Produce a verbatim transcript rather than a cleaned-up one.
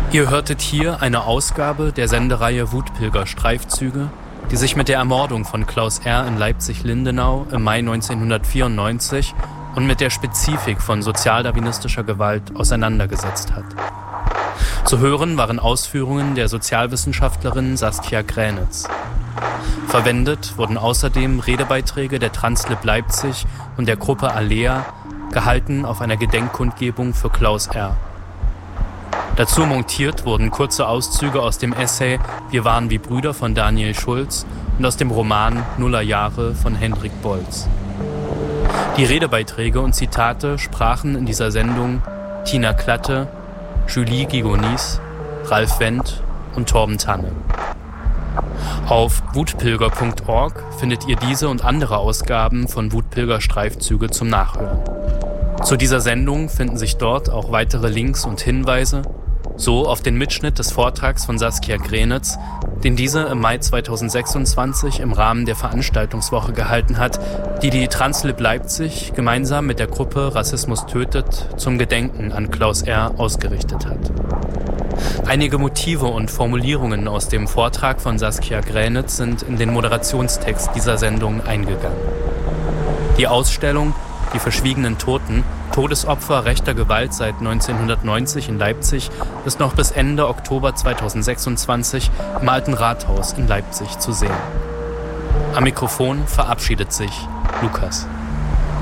Ihr hörtet hier eine Ausgabe der Sendereihe Wutpilger-Streifzüge, die sich mit der Ermordung von Klaus R. in Leipzig-Lindenau im Mai neunzehnhundertvierundneunzig und mit der Spezifik von sozialdarwinistischer Gewalt auseinandergesetzt hat. Zu hören waren Ausführungen der Sozialwissenschaftlerin Saskia Kranitz. Verwendet wurden außerdem Redebeiträge der Translib Leipzig und der Gruppe Alea, gehalten auf einer Gedenkkundgebung für Klaus R. Dazu montiert wurden kurze Auszüge aus dem Essay Wir waren wie Brüder von Daniel Schulz und aus dem Roman Nullerjahre von Hendrik Bolz. Die Redebeiträge und Zitate sprachen in dieser Sendung Tina Klatte, Julie Gigonis, Ralf Wendt und Torben Tanne. Auf wutpilger punkt org findet ihr diese und andere Ausgaben von Wutpilger Streifzüge zum Nachhören. Zu dieser Sendung finden sich dort auch weitere Links und Hinweise, so auf den Mitschnitt des Vortrags von Saskia Kranitz, den diese im Mai zweitausendsechsundzwanzig im Rahmen der Veranstaltungswoche gehalten hat, die die Translib Leipzig gemeinsam mit der Gruppe Rassismus tötet zum Gedenken an Klaus R. ausgerichtet hat. Einige Motive und Formulierungen aus dem Vortrag von Saskia Kranitz sind in den Moderationstext dieser Sendung eingegangen. Die Ausstellung Die verschwiegenen Toten, Todesopfer rechter Gewalt seit neunzehnhundertneunzig in Leipzig, ist noch bis Ende Oktober zweitausendsechsundzwanzig im Alten Rathaus in Leipzig zu sehen. Am Mikrofon verabschiedet sich Lukas.